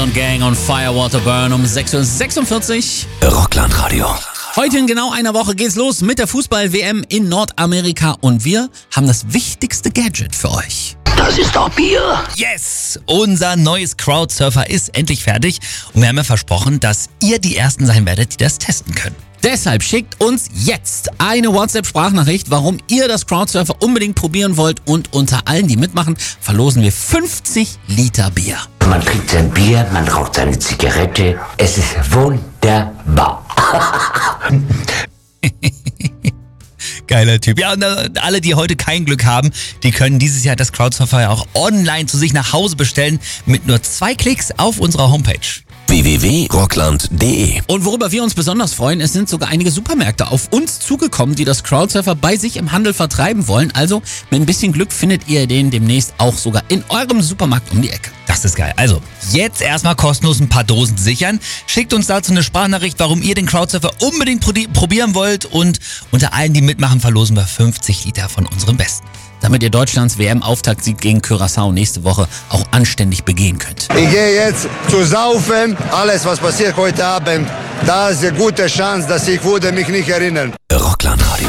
Und Gang on Firewater Burn um 6:46 Uhr. Rockland-Radio. Heute in genau einer Woche geht's los mit der Fußball-WM in Nordamerika und wir haben das wichtigste Gadget für euch. Das ist doch Bier. Yes! Unser neues Crowdsurfer ist endlich fertig und wir haben ja versprochen, dass ihr die Ersten sein werdet, die das testen können. Deshalb schickt uns jetzt eine WhatsApp-Sprachnachricht, warum ihr das Crowdsurfer unbedingt probieren wollt, und unter allen, die mitmachen, verlosen wir 50 Liter Bier. Man trinkt sein Bier, man raucht seine Zigarette. Es ist wunderbar. Geiler Typ. Ja, und alle, die heute kein Glück haben, die können dieses Jahr das Crowdsurfer ja auch online zu sich nach Hause bestellen mit nur 2 Klicks auf unserer Homepage. www.rockland.de. Und worüber wir uns besonders freuen, es sind sogar einige Supermärkte auf uns zugekommen, die das Crowdsurfer bei sich im Handel vertreiben wollen. Also mit ein bisschen Glück findet ihr den demnächst auch sogar in eurem Supermarkt um die Ecke. Das ist geil. Also, jetzt erstmal kostenlos ein paar Dosen sichern. Schickt uns dazu eine Sprachnachricht, warum ihr den Crowdsurfer unbedingt probieren wollt, und unter allen, die mitmachen, verlosen wir 50 Liter von unserem Besten. Damit ihr Deutschlands WM-Auftaktsieg gegen Curaçao nächste Woche auch anständig begehen könnt. Ich gehe jetzt zu saufen. Alles, was passiert heute Abend, da ist eine gute Chance, dass ich würde mich nicht erinnern. Rockland-Radio.